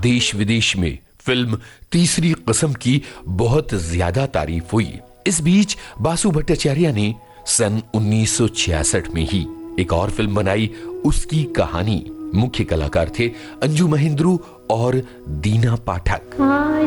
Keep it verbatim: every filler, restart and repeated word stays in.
देश विदेश में फिल्म तीसरी कसम की बहुत ज्यादा तारीफ हुई। इस बीच बासु भट्टाचार्य ने सन उन्नीस सौ छियासठ में ही एक और फिल्म बनाई, उसकी कहानी। मुख्य कलाकार थे अंजू महेंद्रू और दीना पाठक।